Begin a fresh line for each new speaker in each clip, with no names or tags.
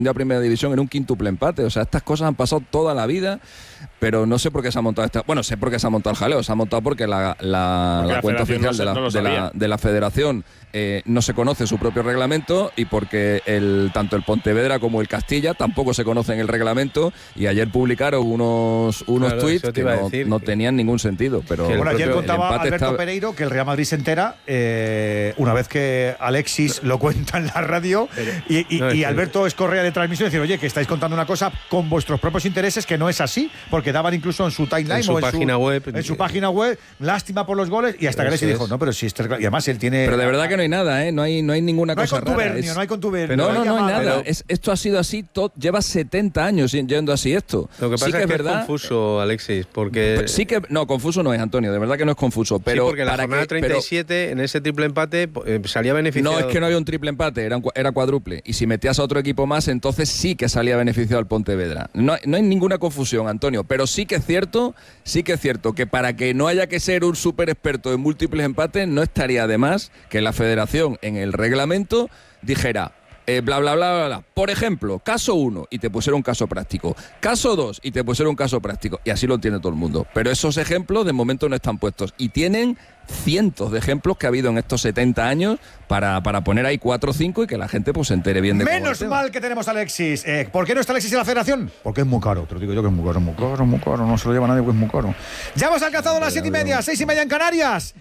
a primera división en un quíntuple empate. O sea, estas cosas han pasado toda la vida, pero no sé por qué se ha montado bueno, sé por qué se ha montado el jaleo. Se ha montado porque la cuenta oficial de la federación no se conoce su propio reglamento, y porque tanto el Pontevedra como el Castilla tampoco se conocen el reglamento, y ayer publicaron unos tweets que no tenían ningún sentido. Pero
bueno, ayer contaba Alberto Pereiro que el Real Madrid se entera una vez que Alexis lo cuenta en la radio, y Alberto es correa de transmisión y decir, oye, que estáis contando una cosa con vuestros propios intereses que no es así, porque daban incluso en su timeline
en su
página web, lástima por los goles, y hasta que Alexis dijo, no, pero si y además él tiene...
Pero de verdad que no hay nada, no hay ninguna cosa rara.
No hay contubernio.
No hay nada. Esto ha sido así, lleva 70 años yendo así esto.
Lo que pasa es que es confuso, Alexis, porque...
Sí que... No, confuso no es, Antonio, de verdad que no es confuso. Pero
sí, porque la jornada 37, en ese triple empate, salía beneficiado.
No, es que no había un triple empate, era cuádruple. Y si metías a otro equipo más, entonces sí que salía beneficiado al Pontevedra. No hay ninguna confusión, Antonio, pero sí que es cierto que para que no haya que ser un súper experto en múltiples empates, no estaría de más que la federación en el reglamento dijera bla, bla, bla, bla, bla. Por ejemplo, caso 1, y te pusiera un caso práctico. Caso 2, y te pusiera un caso práctico. Y así lo entiende todo el mundo. Pero esos ejemplos de momento no están puestos. Y tienen cientos de ejemplos que ha habido en estos 70 años para poner ahí 4 o 5 y que la gente pues se entere bien de cómo.
Menos mal que tenemos a Alexis. ¿Por qué no está Alexis en la federación? Porque es muy caro. Te lo digo yo, que es muy caro. No se lo lleva nadie, porque es muy caro. Ya hemos alcanzado las 7:30, 6:30 en Canarias.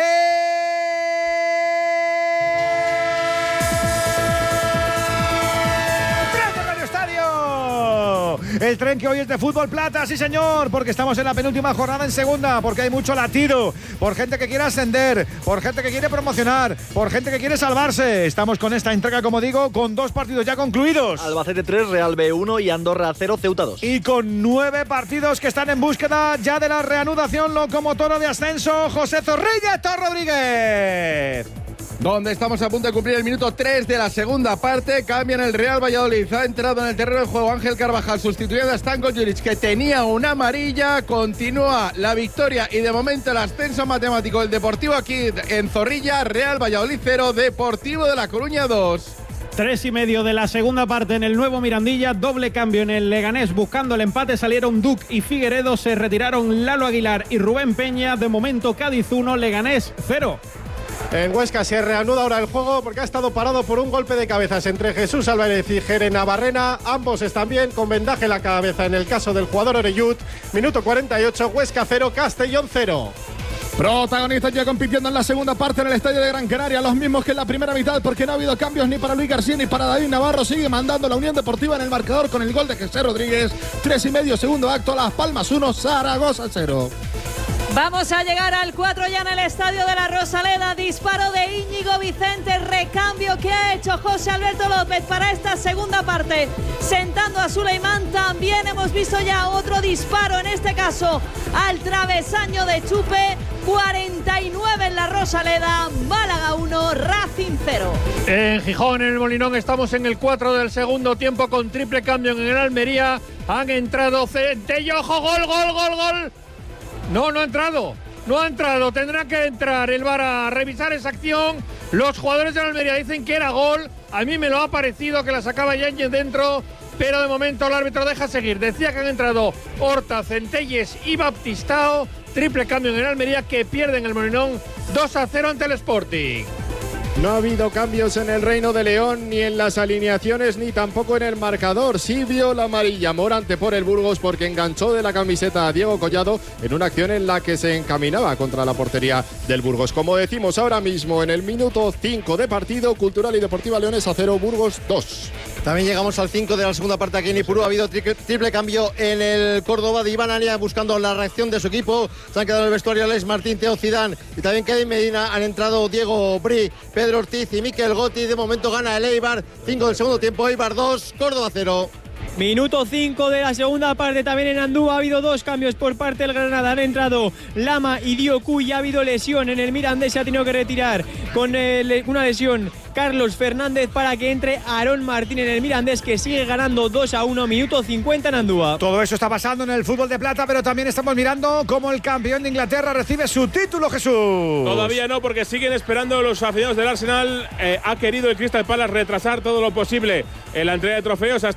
El tren que hoy es de Fútbol Plata, sí señor, porque estamos en la penúltima jornada en segunda, porque hay mucho latido, por gente que quiere ascender, por gente que quiere promocionar, por gente que quiere salvarse. Estamos con esta entrega, como digo, con 2 partidos ya concluidos.
Albacete 3, Real B 1 y Andorra 0, Ceuta 2.
Y con 9 partidos que están en búsqueda ya de la reanudación locomotora de ascenso, José Zorrilla Torrodríguez.
Donde estamos a punto de cumplir el minuto 3 de la segunda parte. Cambian el Real Valladolid. Ha entrado en el terreno de juego Ángel Carvajal, sustituyendo a Stanko Juric, que tenía una amarilla. Continúa la victoria y de momento el ascenso matemático del Deportivo aquí en Zorrilla. Real Valladolid 0, Deportivo de La Coruña 2.
3:30 de la segunda parte en el nuevo Mirandilla. Doble cambio en el Leganés. Buscando el empate salieron Duc y Figueredo. Se retiraron Lalo Aguilar y Rubén Peña. De momento Cádiz 1, Leganés 0.
En Huesca se reanuda ahora el juego porque ha estado parado por un golpe de cabezas entre Jesús Álvarez y Jerena Barrena. Ambos están bien, con vendaje en la cabeza en el caso del jugador Oreyud. Minuto 48, Huesca 0, Castellón 0.
Protagonistas ya compitiendo en la segunda parte en el estadio de Gran Canaria, los mismos que en la primera mitad, porque no ha habido cambios ni para Luis García ni para David Navarro. Sigue mandando la Unión Deportiva en el marcador con el gol de Jesús Rodríguez. 3:30, segundo acto, Las Palmas 1, Zaragoza 0.
Vamos a llegar al 4 ya en el estadio de la Rosaleda. Disparo de Íñigo Vicente, recambio que ha hecho José Alberto López para esta segunda parte, sentando a Suleimán. También hemos visto ya otro disparo, en este caso al travesaño de Chupe. 49 en la Rosaleda, Málaga 1, Racing 0.
En Gijón, en el Molinón, estamos en el 4 del segundo tiempo con triple cambio en el Almería. Han entrado Centello, gol. No ha entrado, tendrá que entrar el VAR a revisar esa acción. Los jugadores de la Almería dicen que era gol, a mí me lo ha parecido que la sacaba Yáñez dentro, pero de momento el árbitro deja seguir. Decía que han entrado Horta, Centelles y Baptistao. Triple cambio en el Almería, que pierde en el Molinón 2-0 ante el Sporting.
No ha habido cambios en el Reino de León, ni en las alineaciones, ni tampoco en el marcador. Sí vio la amarilla Morante por el Burgos porque enganchó de la camiseta a Diego Collado en una acción en la que se encaminaba contra la portería del Burgos. Como decimos ahora mismo, en el minuto 5 de partido, Cultural y Deportiva Leonesa 0, Burgos 2.
También llegamos al 5 de la segunda parte aquí en Ipurú. Ha habido triple cambio en el Córdoba de Iván Alia buscando la reacción de su equipo. Se han quedado en el vestuario Alex Martín, Teo Zidane y también Kevin Medina. Han entrado Diego Bri, Pedro Ortiz y Miquel Gotti. De momento gana el Eibar. 5 del segundo tiempo, Eibar 2, Córdoba 0.
Minuto 5 de la segunda parte. También en Andúa ha habido 2 cambios por parte del Granada. Han entrado Lama y Dioku y ha habido lesión en el Mirandés. Se ha tenido que retirar con una lesión Carlos Fernández para que entre Aarón Martín en el Mirandés, que sigue ganando 2-1, minuto 50 en Andúa.
Todo eso está pasando en el fútbol de plata, pero también estamos mirando cómo el campeón de Inglaterra recibe su título, Jesús.
Todavía no, porque siguen esperando los aficionados del Arsenal. Ha querido el Crystal Palace retrasar todo lo posible en la entrega de trofeos hasta